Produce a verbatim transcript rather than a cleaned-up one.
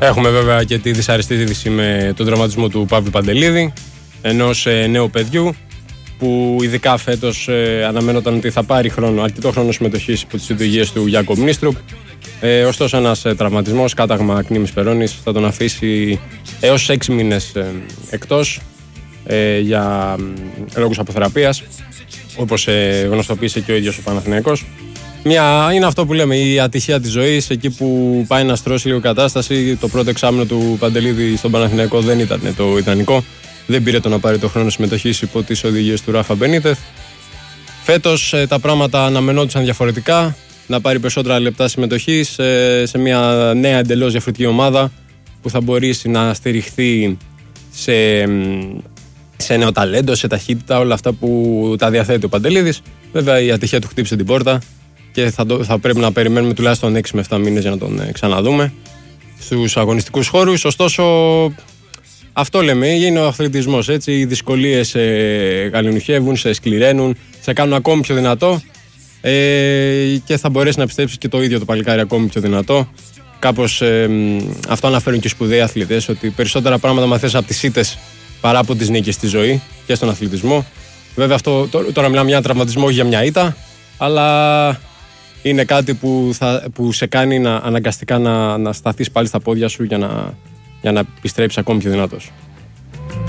Έχουμε βέβαια και τη δυσαρεστή είδηση με τον τραυματισμό του Παύλου Παντελίδη, ενός ε, νέου παιδιού που ειδικά φέτος ε, αναμένονταν ότι θα πάρει χρόνο, αρκετό χρόνο συμμετοχής υπό τις οδηγίες του Γιάκομ Νίστρουπ. Ε, ωστόσο, ένας ε, τραυματισμός, κάταγμα ακνήμης περώνης, θα τον αφήσει έως έξι μήνες ε, εκτός ε, για ε, λόγους αποθεραπείας, όπως ε, γνωστοποίησε και ο ίδιος ο Παναθηναϊκός. Μια, είναι αυτό που λέμε, η ατυχία της ζωής, εκεί που πάει να στρώσει λίγο κατάσταση. Το πρώτο εξάμηνο του Παντελίδη στον Παναθηναϊκό δεν ήταν το ιδανικό. Δεν πήρε το να πάρει το χρόνο συμμετοχής υπό τις οδηγίες του Ράφα Μπενίτεθ. Φέτος ε, τα πράγματα αναμενόντουσαν διαφορετικά. Να πάρει περισσότερα λεπτά συμμετοχής ε, σε μια νέα εντελώς διαφορετική ομάδα που θα μπορέσει να στηριχθεί σε, σε νέο ταλέντο, σε ταχύτητα, όλα αυτά που τα διαθέτει ο Παντελίδης. Βέβαια η ατυχία του χτύπησε την πόρτα και θα, το, θα πρέπει να περιμένουμε τουλάχιστον έξι με επτά μήνες για να τον ε, ξαναδούμε στους αγωνιστικούς χώρους. Ωστόσο, αυτό λέμε, είναι ο αθλητισμός, έτσι. Οι δυσκολίες σε γαληνουχεύουν, σε σκληραίνουν, σε κάνουν ακόμη πιο δυνατό ε, και θα μπορέσει να πιστέψει και το ίδιο το παλικάρι ακόμη πιο δυνατό. Κάπως ε, αυτό αναφέρουν και οι σπουδαίοι αθλητές, ότι περισσότερα πράγματα μαθαίνεις από τις ήττες παρά από τις νίκες στη ζωή και στον αθλητισμό. Βέβαια, αυτό, τώρα μιλάμε για ένα τραυματισμό, όχι για μια ήττα, αλλά είναι κάτι που, θα, που σε κάνει να, αναγκαστικά να, να σταθείς πάλι στα πόδια σου για να, για να επιστρέψεις ακόμη πιο δυνατός.